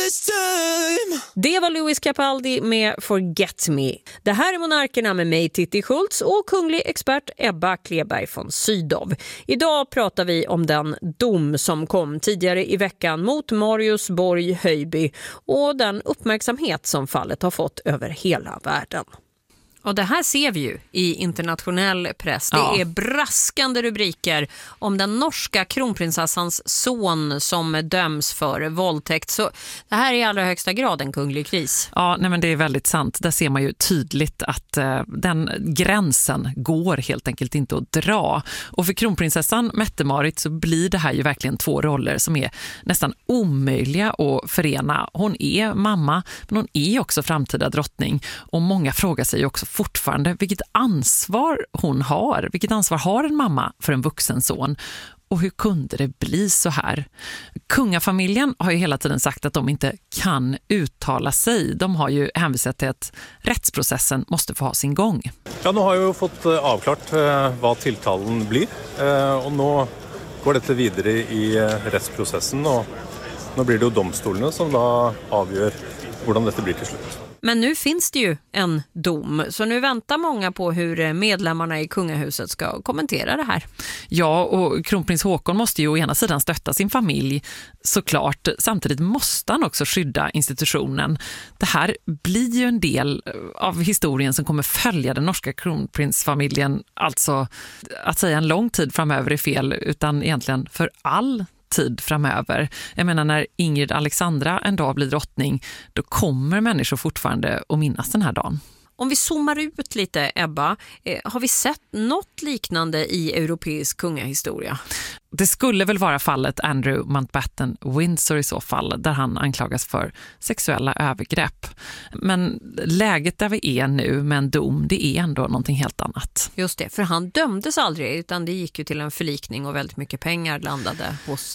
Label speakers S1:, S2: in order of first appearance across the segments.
S1: this time.
S2: Det var Louis Capaldi med Forget Me. Det här är Monarkerna med mig, Titti Schultz, och kunglig expert Ebba Kleberg von Sydow. Idag pratar vi om den dom som kom tidigare i veckan mot Marius Borg Höjby och den uppmärksamhet som fallet har fått över hela världen. Och det här ser vi ju i internationell press. Det är braskande rubriker om den norska kronprinsessans son som döms för våldtäkt. Så det här är i allra högsta grad en kunglig kris.
S3: Ja, nej, men det är väldigt sant. Där ser man ju tydligt att den gränsen går helt enkelt inte att dra. Och för kronprinsessan Mette-Marit så blir det här ju verkligen två roller som är nästan omöjliga att förena. Hon är mamma, men hon är också framtida drottning. Och många frågar sig också fortfarande vilket ansvar hon har. Vilket ansvar har en mamma för en vuxen son? Och hur kunde det bli så här? Kungafamiljen har ju hela tiden sagt att de inte kan uttala sig. De har ju hänvisat till att rättsprocessen måste få ha sin gång.
S4: Ja, nu har jag ju fått avklart vad tilltalen blir. Och nu går det vidare i rättsprocessen. Och nu blir det ju domstolarna som då avgör hur detta blir till slut.
S2: Men nu finns det ju en dom, så nu väntar många på hur medlemmarna i kungahuset ska kommentera det här.
S3: Ja, och kronprins Håkon måste ju å ena sidan stötta sin familj, såklart. Samtidigt måste han också skydda institutionen. Det här blir ju en del av historien som kommer följa den norska kronprinsfamiljen. Alltså, att säga en lång tid framöver är fel, utan egentligen för all tid framöver. Jag menar, när Ingrid Alexandra en dag blir drottning, då kommer människor fortfarande att minnas den här dagen.
S2: Om vi zoomar ut lite, Ebba, har vi sett något liknande i europeisk kungahistoria?
S3: Det skulle väl vara fallet Andrew Mountbatten Windsor i så fall, där han anklagas för sexuella övergrepp. Men läget där vi är nu med en dom, det är ändå någonting helt annat.
S2: Just det, för han dömdes aldrig, utan det gick ju till en förlikning och väldigt mycket pengar landade hos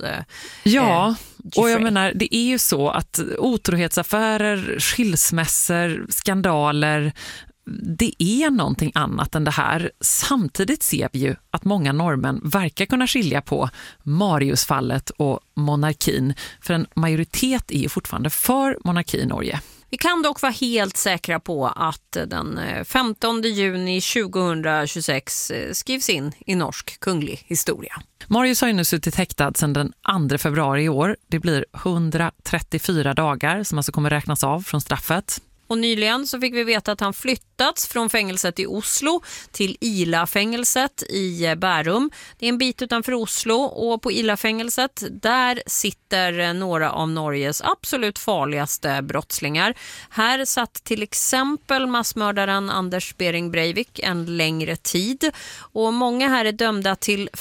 S3: Ja, och jag
S2: Geoffrey.
S3: menar, det är ju så att otrohetsaffärer, skilsmässor, skandaler, det är någonting annat än det här. Samtidigt ser vi ju att många norrmän verkar kunna skilja på Mariusfallet och monarkin, för en majoritet är ju fortfarande för monarki i Norge.
S2: Vi kan dock vara helt säkra på att den 15 juni 2026 skrivs in i norsk kunglig historia.
S3: Marius har ju nu suttit häktad sedan den 2 februari i år. Det blir 134 dagar som alltså kommer räknas av från straffet.
S2: Och nyligen så fick vi veta att han flyttats från fängelset i Oslo till Ila-fängelset i Bærum. Det är en bit utanför Oslo, och på Ila-fängelset där sitter några av Norges absolut farligaste brottslingar. Här satt till exempel massmördaren Anders Behring Breivik en längre tid, och många här är dömda till